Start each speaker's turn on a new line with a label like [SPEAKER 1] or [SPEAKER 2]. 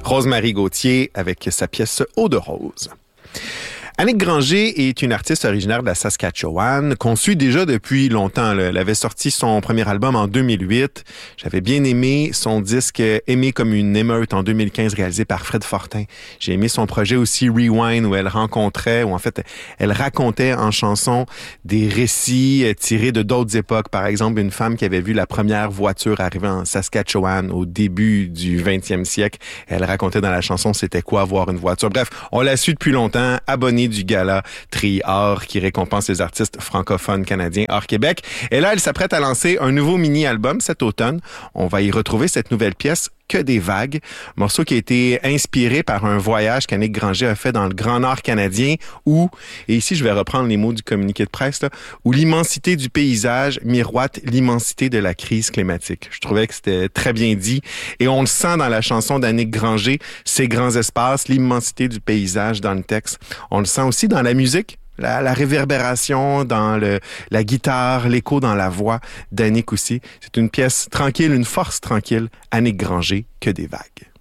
[SPEAKER 1] Rosemary Gauthier avec sa pièce « Eau de rose ». Annick Granger est une artiste originaire de la Saskatchewan, conçue déjà depuis longtemps. Elle avait sorti son premier album en 2008. J'avais bien aimé son disque « Aimé comme une émeute » en 2015, réalisé par Fred Fortin. J'ai aimé son projet aussi « Rewind » où elle rencontrait, ou en fait, elle racontait en chanson des récits tirés de d'autres époques. Par exemple, une femme qui avait vu la première voiture arriver en Saskatchewan au début du 20e siècle. Elle racontait dans la chanson c'était quoi avoir une voiture. Bref, on l'a su depuis longtemps, abonnée du gala Tri-Art qui récompense les artistes francophones canadiens hors Québec. Et là, elle s'apprête à lancer un nouveau mini-album cet automne. On va y retrouver cette nouvelle pièce Que des vagues, morceau qui a été inspiré par un voyage qu'Annick Granger a fait dans le Grand Nord canadien où, et ici je vais reprendre les mots du communiqué de presse, là, où l'immensité du paysage miroite l'immensité de la crise climatique. Je trouvais que c'était très bien dit et on le sent dans la chanson d'Annick Granger, ces grands espaces, l'immensité du paysage dans le texte. On le sent aussi dans la musique. La réverbération dans la guitare, l'écho dans la voix d'Annick aussi. C'est une pièce tranquille, une force tranquille. Annick Granger, Que des vagues.